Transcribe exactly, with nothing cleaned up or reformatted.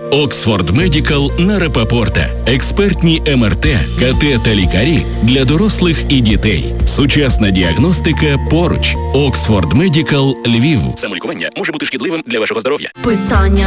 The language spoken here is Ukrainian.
Оксфорд Медікал на Рапопорта. Експертні ем ер те, ка те та лікарі для дорослих і дітей. Сучасна діагностика поруч. Оксфорд Медікал Львів. Самолікування може бути шкідливим для вашого здоров'я. Питання